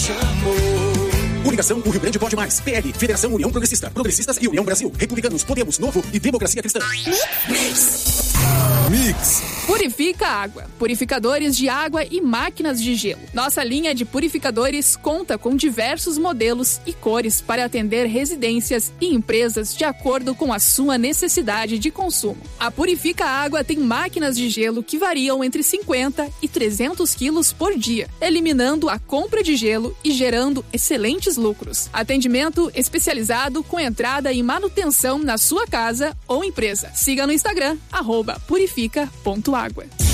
Coligação O Rio Grande Pode Mais. PL, Federação União Progressista. Progressistas e União Brasil. Republicanos, Podemos, Novo e Democracia Cristã. Mix. Purifica Água. Purificadores de água e máquinas de gelo. Nossa linha de purificadores conta com diversos modelos e cores para atender residências e empresas de acordo com a sua necessidade de consumo. A Purifica Água tem máquinas de gelo que variam entre 50 e 300 quilos por dia, eliminando a compra de gelo e gerando excelentes lucros. Atendimento especializado com entrada e manutenção na sua casa ou empresa. Siga no Instagram, @purifica.água.